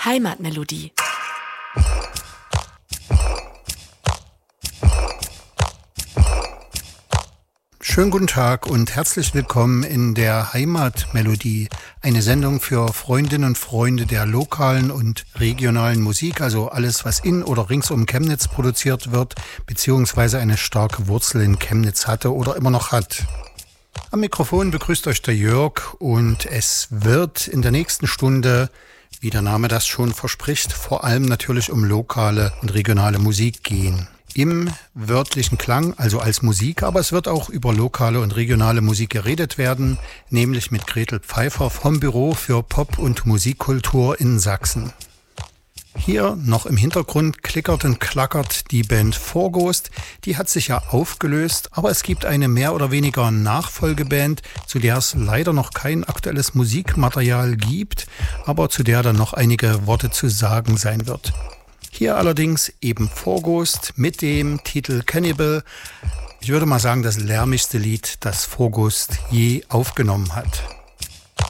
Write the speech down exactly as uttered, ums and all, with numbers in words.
Heimatmelodie. Schönen guten Tag und herzlich willkommen in der Heimatmelodie, eine Sendung für Freundinnen und Freunde der lokalen und regionalen Musik, also alles, was in oder rings um Chemnitz produziert wird, beziehungsweise eine starke Wurzel in Chemnitz hatte oder immer noch hat. Am Mikrofon begrüßt euch der Jörg und es wird in der nächsten Stunde, wie der Name das schon verspricht, vor allem natürlich um lokale und regionale Musik gehen. Im wörtlichen Klang, also als Musik, aber es wird auch über lokale und regionale Musik geredet werden, nämlich mit Gretel Pfeiffer vom Büro für Pop- und Musikkultur in Sachsen. Hier noch im Hintergrund klickert und klackert die Band Vorghost. Die hat sich ja aufgelöst, aber es gibt eine mehr oder weniger Nachfolgeband, zu der es leider noch kein aktuelles Musikmaterial gibt, aber zu der dann noch einige Worte zu sagen sein wird. Hier allerdings eben Vorghost mit dem Titel Cannibal. Ich würde mal sagen, das lärmigste Lied, das Vorghost je aufgenommen hat.